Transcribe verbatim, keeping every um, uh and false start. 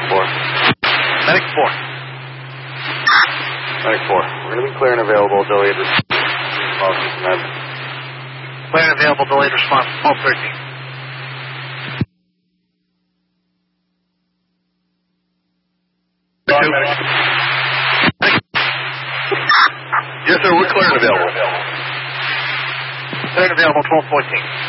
four. Medic four. Medic four. We're going to be clear and available. Delayed response. Clear and available. Delayed response. twelve thirteen. Yes, sir. We're clear and available. Clear and available. twelve fourteen.